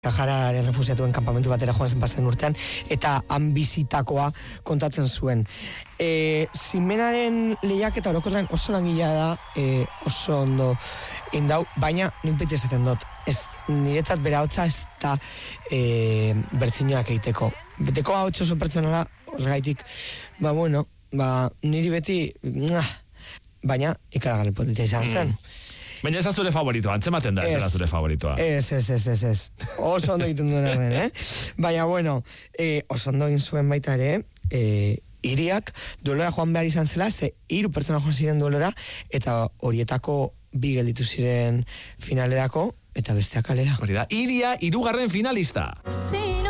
Sahararen refusiatuen kanpamentu batera joan zen pasen urtean, eta han bizitakoa kontatzen zuen. Zimenaren lehiak eta orokorrean oso langilea da, oso ondo indau, baina ninpeti esaten dut, niretzat bera hotza ez da bertzinoak egiteko. Beteko hau oso pertsonala, horregaitik, niri beti, baina ikaragarri potita izan zen. Baina ez da zure favoritoa, antzematen da ez dela zure favoritoa. Ez. Oso ondo egiten duen arren, Baina, oso ondo egin zuen baita ere, Iriak duelora joan behar izan zela, 3 pertsona joan ziren duelora, eta horietako 2 gelditu ziren finalerako, eta besteak kalera. Hori da, Iria 3. finalista.